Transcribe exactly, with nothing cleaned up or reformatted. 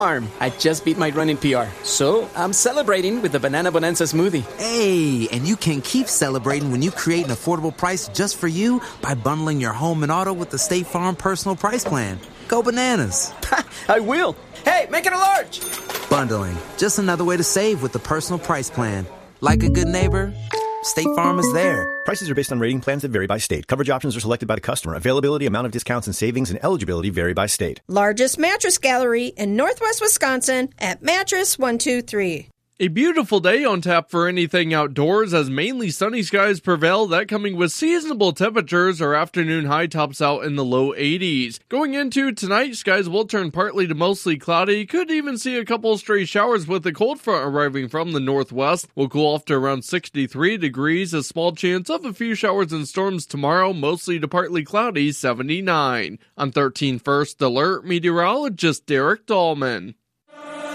Arm. I just beat my running P R, so I'm celebrating with the Banana Bonanza smoothie. Hey, and you can keep celebrating when you create an affordable price just for you by bundling your home and auto with the State Farm Personal Price Plan. Go bananas. I will. Hey, make it a large. Bundling. Just another way to save with the Personal Price Plan. Like a good neighbor, State Farm is there. Prices are based on rating plans that vary by state. Coverage options are selected by the customer. Availability, amount of discounts and savings, and eligibility vary by state. Largest mattress gallery in Northwest Wisconsin at Mattress one two three. A beautiful day on tap for anything outdoors as mainly sunny skies prevail, that coming with seasonable temperatures. Our afternoon high tops out in the low eighties. Going into tonight, skies will turn partly to mostly cloudy. Could even see a couple stray showers with the cold front arriving from the northwest. Will cool off to around sixty-three degrees. A small chance of a few showers and storms tomorrow, mostly to partly cloudy, seventy-nine. On thirteen First Alert, meteorologist Derek Dahlman.